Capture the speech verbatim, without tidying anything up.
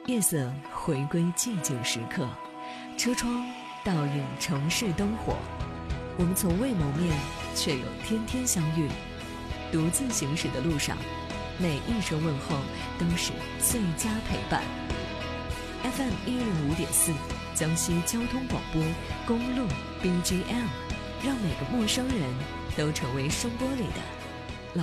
夜色回归寂静时刻，车窗倒映城市灯火。我们从未谋面，却有天天相遇。独自行驶的路上，每一声问候都是最佳陪伴。F M 一零五点四，江西交通广播公路 B G M， 让每个陌生人都成为声波里的